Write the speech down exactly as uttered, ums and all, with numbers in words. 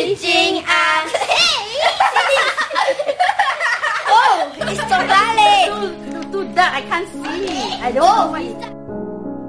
日金安。Oh, it's chocolate. Do, do that. I can't see. I don't know what it